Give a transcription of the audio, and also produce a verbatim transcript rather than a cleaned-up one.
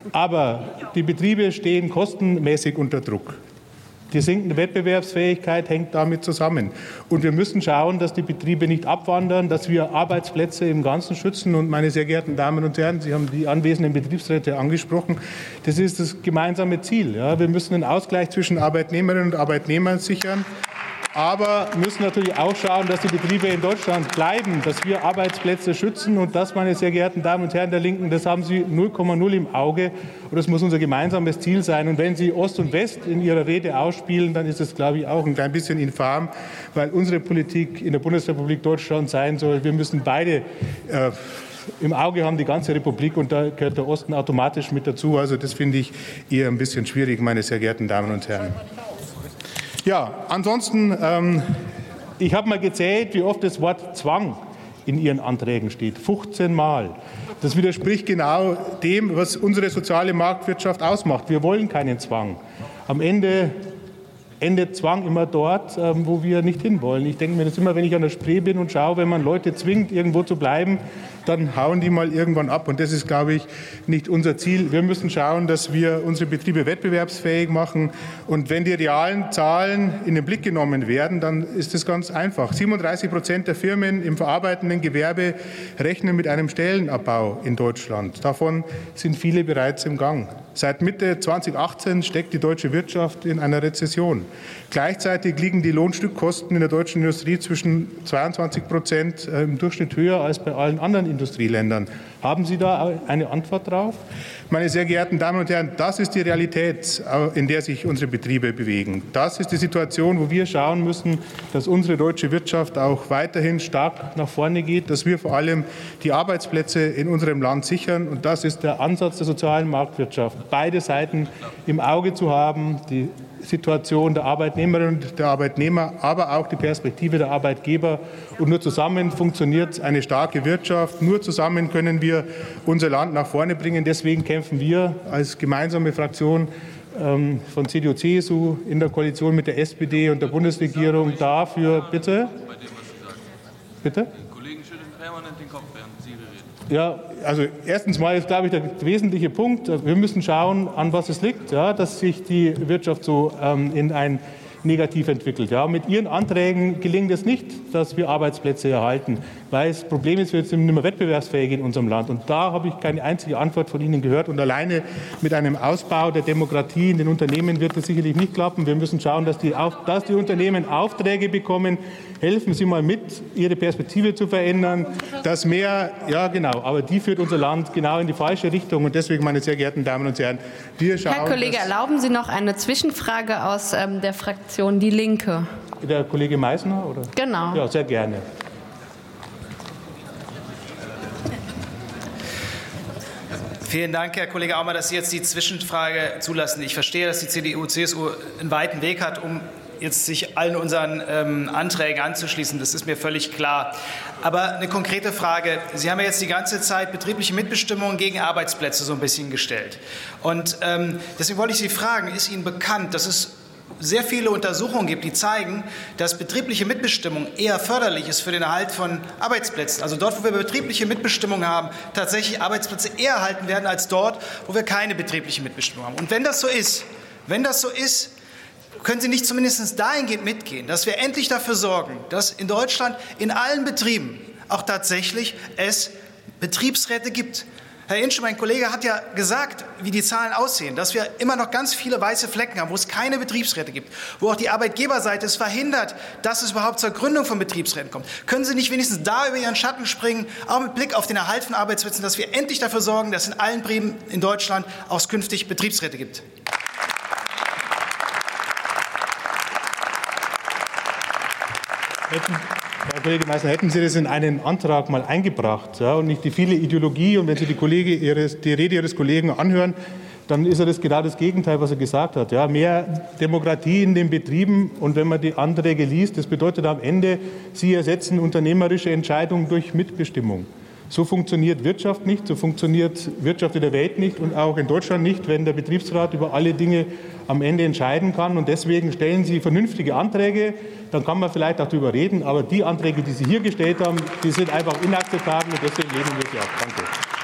Aber die Betriebe stehen kostenmäßig unter Druck. Die sinkende Wettbewerbsfähigkeit hängt damit zusammen. Und wir müssen schauen, dass die Betriebe nicht abwandern, dass wir Arbeitsplätze im Ganzen schützen. Und meine sehr geehrten Damen und Herren, Sie haben die anwesenden Betriebsräte angesprochen. Das ist das gemeinsame Ziel. Ja, wir müssen einen Ausgleich zwischen Arbeitnehmerinnen und Arbeitnehmern sichern. Aber müssen natürlich auch schauen, dass die Betriebe in Deutschland bleiben, dass wir Arbeitsplätze schützen. Und das, meine sehr geehrten Damen und Herren der Linken, das haben Sie null Komma null im Auge. Und das muss unser gemeinsames Ziel sein. Und wenn Sie Ost und West in Ihrer Rede ausspielen, dann ist das, glaube ich, auch ein klein bisschen infam, weil unsere Politik in der Bundesrepublik Deutschland sein soll. Wir müssen beide äh, im Auge haben, die ganze Republik, und da gehört der Osten automatisch mit dazu. Also das finde ich eher ein bisschen schwierig, meine sehr geehrten Damen und Herren. Ja, ansonsten, ähm, ich habe mal gezählt, wie oft das Wort Zwang in Ihren Anträgen steht. fünfzehn Mal. Das widerspricht genau dem, was unsere soziale Marktwirtschaft ausmacht. Wir wollen keinen Zwang. Am Ende endet Zwang immer dort, ähm, wo wir nicht hinwollen. Ich denke mir das immer, wenn ich an der Spree bin und schaue, wenn man Leute zwingt, irgendwo zu bleiben, dann hauen die mal irgendwann ab. Und das ist, glaube ich, nicht unser Ziel. Wir müssen schauen, dass wir unsere Betriebe wettbewerbsfähig machen. Und wenn die realen Zahlen in den Blick genommen werden, dann ist das ganz einfach. siebenunddreißig Prozent der Firmen im verarbeitenden Gewerbe rechnen mit einem Stellenabbau in Deutschland. Davon sind viele bereits im Gang. Seit Mitte zweitausendachtzehn steckt die deutsche Wirtschaft in einer Rezession. Gleichzeitig liegen die Lohnstückkosten in der deutschen Industrie zwischen zweiundzwanzig Prozent im Durchschnitt höher als bei allen anderen Industrieländern. Haben Sie da eine Antwort drauf? Meine sehr geehrten Damen und Herren, das ist die Realität, in der sich unsere Betriebe bewegen. Das ist die Situation, wo wir schauen müssen, dass unsere deutsche Wirtschaft auch weiterhin stark nach vorne geht, dass wir vor allem die Arbeitsplätze in unserem Land sichern. Und das ist der Ansatz der sozialen Marktwirtschaft, beide Seiten im Auge zu haben, die Situation der Arbeitnehmerinnen und der Arbeitnehmer, aber auch die Perspektive der Arbeitgeber. Und nur zusammen funktioniert eine starke Wirtschaft. Nur zusammen können wir unser Land nach vorne bringen. Deswegen kämpfen wir als gemeinsame Fraktion ähm, von C D U, C S U in der Koalition mit der S P D und der Bundesregierung dafür. Bitte? Bitte? Kollegen schütteln permanent den Kopf, während Sie reden. Ja, also erstens mal ist, glaube ich, der wesentliche Punkt, wir müssen schauen, an was es liegt, ja, dass sich die Wirtschaft so ähm, in ein negativ entwickelt. Ja. Mit Ihren Anträgen gelingt es nicht, dass wir Arbeitsplätze erhalten, weil das Problem ist, wir sind nicht mehr wettbewerbsfähig in unserem Land. Und da habe ich keine einzige Antwort von Ihnen gehört. Und alleine mit einem Ausbau der Demokratie in den Unternehmen wird es sicherlich nicht klappen. Wir müssen schauen, dass die, dass die Unternehmen Aufträge bekommen. Helfen Sie mal mit, Ihre Perspektive zu verändern, dass mehr, ja genau, aber die führt unser Land genau in die falsche Richtung. Und deswegen, meine sehr geehrten Damen und Herren, wir schauen... Herr Kollege, erlauben Sie noch eine Zwischenfrage aus ähm, der Fraktion Die Linke? Der Kollege Meysner, oder? Genau. Ja, sehr gerne. Vielen Dank, Herr Kollege Aumer, dass Sie jetzt die Zwischenfrage zulassen. Ich verstehe, dass die C D U, C S U einen weiten Weg hat, um jetzt sich allen unseren ähm, Anträgen anzuschließen. Das ist mir völlig klar. Aber eine konkrete Frage. Sie haben ja jetzt die ganze Zeit betriebliche Mitbestimmung gegen Arbeitsplätze so ein bisschen gestellt. Und ähm, deswegen wollte ich Sie fragen, ist Ihnen bekannt, dass es sehr viele Untersuchungen gibt, die zeigen, dass betriebliche Mitbestimmung eher förderlich ist für den Erhalt von Arbeitsplätzen. Also dort, wo wir betriebliche Mitbestimmung haben, tatsächlich Arbeitsplätze eher erhalten werden als dort, wo wir keine betriebliche Mitbestimmung haben. Und wenn das so ist, wenn das so ist, können Sie nicht zumindest dahingehend mitgehen, dass wir endlich dafür sorgen, dass in Deutschland in allen Betrieben auch tatsächlich es Betriebsräte gibt. Herr Insch, mein Kollege, hat ja gesagt, wie die Zahlen aussehen, dass wir immer noch ganz viele weiße Flecken haben, wo es keine Betriebsräte gibt, wo auch die Arbeitgeberseite es verhindert, dass es überhaupt zur Gründung von Betriebsräten kommt. Können Sie nicht wenigstens da über Ihren Schatten springen, auch mit Blick auf den Erhalt von Arbeitsplätzen, dass wir endlich dafür sorgen, dass es in allen Betrieben in Deutschland auch künftig Betriebsräte gibt? Hätten, Herr Kollege Meysner, hätten Sie das in einen Antrag mal eingebracht, ja, und nicht die viele Ideologie, und wenn Sie die, Kollege ihres, die Rede Ihres Kollegen anhören, dann ist er das genau das Gegenteil, was er gesagt hat. Ja, mehr Demokratie in den Betrieben, und wenn man die Anträge liest, das bedeutet am Ende, Sie ersetzen unternehmerische Entscheidungen durch Mitbestimmung. So funktioniert Wirtschaft nicht, so funktioniert Wirtschaft in der Welt nicht und auch in Deutschland nicht, wenn der Betriebsrat über alle Dinge am Ende entscheiden kann. Und deswegen stellen Sie vernünftige Anträge, dann kann man vielleicht auch darüber reden. Aber die Anträge, die Sie hier gestellt haben, die sind einfach inakzeptabel, und deswegen lehnen wir sie ab. Danke.